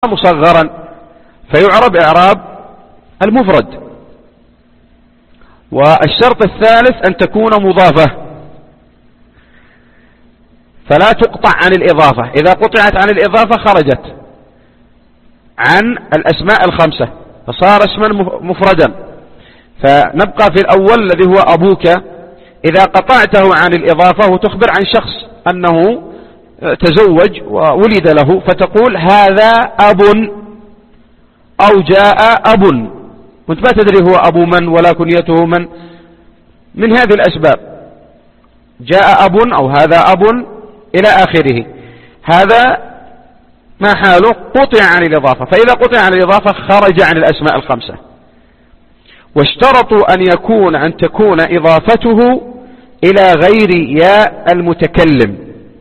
مصغرا فيعرب إعراب المفرد. والشرط الثالث أن تكون مضافة فلا تقطع عن الإضافة، إذا قطعت عن الإضافة خرجت عن الأسماء الخمسة فصار اسما مفردا. فنبقى في الأول الذي هو أبوك، إذا قطعته عن الإضافة وتخبر عن شخص أنه تزوج وولد له فتقول هذا أب أو جاء أب، وانت ما تدري هو أبو من ولا كنيته من هذه الأسباب، جاء أب أو هذا أب إلى آخره، هذا ما حاله قطع عن الإضافة. فإذا قطع عن الإضافة خرج عن الأسماء الخمسة. واشترطوا أن تكون إضافته إلى غير ياء المتكلم،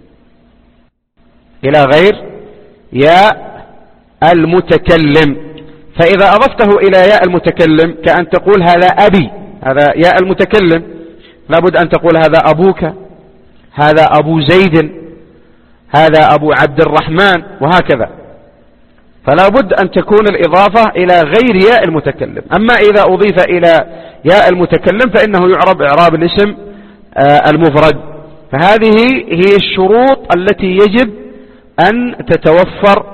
إلى غير ياء المتكلم. فإذا أضفته إلى ياء المتكلم كأن تقول هذا أبي، هذا ياء المتكلم، لابد أن تقول هذا أبوك، هذا أبو زيد، هذا أبو عبد الرحمن، وهكذا. فلا بد أن تكون الإضافة إلى غير ياء المتكلم. أما إذا أضيف إلى ياء المتكلم فإنه يعرب إعراب الاسم المفرد. فهذه هي الشروط التي يجب أن تتوفر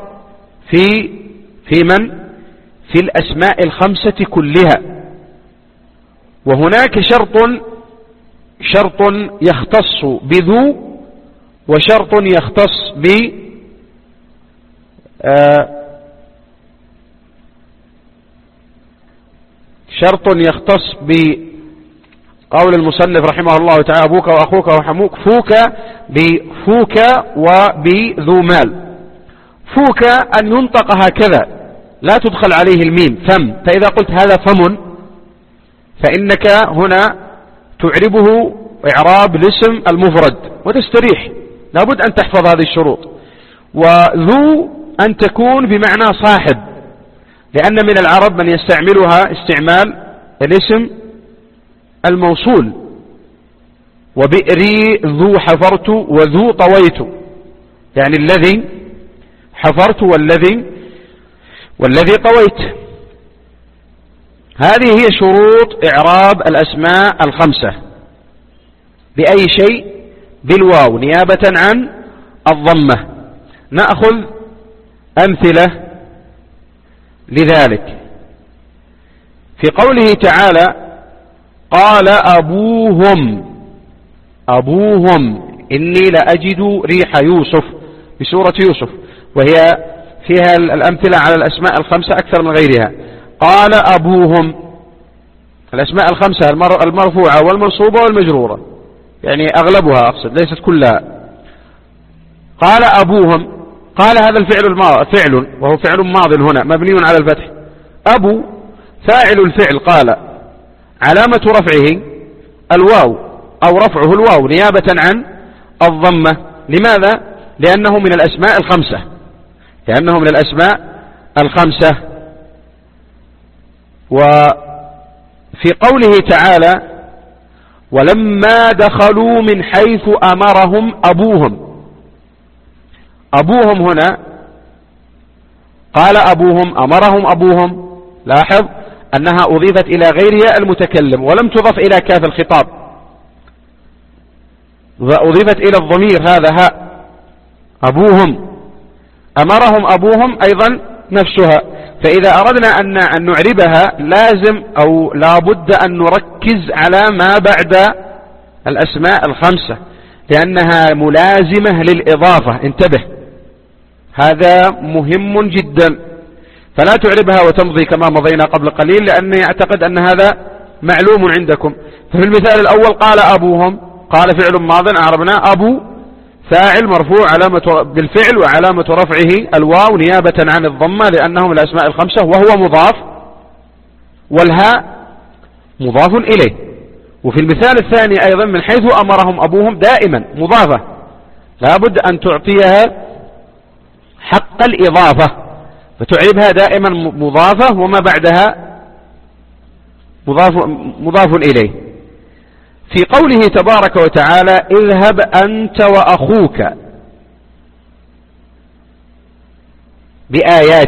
في الأسماء الخمسة كلها. وهناك شرط يختص بذو، وشرط يختص بقول المصنف رحمه الله تعالى أبوك وأخوك وحموك، فوك بفوك وبذو مال. فوك أن ينطق هكذا لا تدخل عليه الميم فم، فإذا قلت هذا فم فإنك هنا تعربه إعراب الاسم المفرد وتستريح، لابد أن تحفظ هذه الشروط. وذو أن تكون بمعنى صاحب، لأن من العرب من يستعملها استعمال الاسم الموصول، وبئري ذو حفرت وذو طويت، يعني الذي حفرت والذي طويت. هذه هي شروط إعراب الأسماء الخمسة. بأي شيء؟ بالواو نيابة عن الضمة. نأخذ أمثلة لذلك. في قوله تعالى قال أبوهم إني لأجد ريح يوسف بسورة يوسف، وهي فيها الأمثلة على الأسماء الخمسة أكثر من غيرها. قال أبوهم، الأسماء الخمسة المرفوعة والمنصوبة والمجرورة، يعني أغلبها أقصد ليست كلها. قال أبوهم، قال هذا فعل وهو فعل ماض هنا مبني على الفتح. أبو فاعل الفعل، قال علامة رفعه الواو أو رفعه الواو نيابة عن الضمة. لماذا؟ لأنه من الأسماء الخمسة. وفي قوله تعالى ولما دخلوا من حيث أمرهم أبوهم هنا قال أبوهم أمرهم أبوهم، لاحظ أنها أضيفت إلى غير ياء المتكلم ولم تضف إلى كاف الخطاب، وأضيفت إلى الضمير هذا هاء أبوهم. أمرهم أبوهم أيضا نفسها. فإذا أردنا أن نعربها لازم أو لابد أن نركز على ما بعد الأسماء الخمسة، لأنها ملازمة للإضافة. انتبه، هذا مهم جدا. فلا تعربها وتمضي كما مضينا قبل قليل، لأني أعتقد أن هذا معلوم عندكم. ففي المثال الأول قال أبوهم، قال فعل ماض أعربنا، أبو فاعل مرفوع علامة بالفعل وعلامة رفعه الواو نيابة عن الضمة لأنه من الأسماء الخمسة، وهو مضاف، والهاء مضاف إليه. وفي المثال الثاني أيضا من حيث أمرهم أبوهم دائما مضافة، لابد أن تعطيها حق الإضافة، فتعربها دائما مضافة وما بعدها مضاف إليه. في قوله تبارك وتعالى اذهب أنت وأخوك بآياتي،